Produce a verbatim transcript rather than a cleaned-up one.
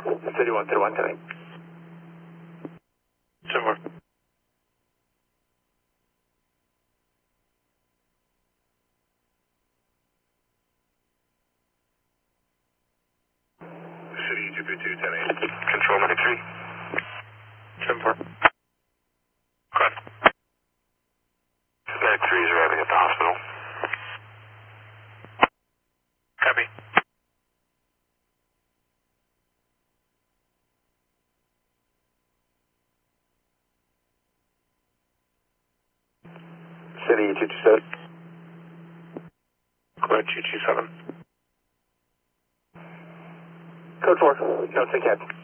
thirty-one thirty-one today. ten four. City two three two ten eight. Control medic three. ten four. Correct. Medic three is arriving at the hospital. Copy. City two two seven. Clear two two seven. Code four, no take cap.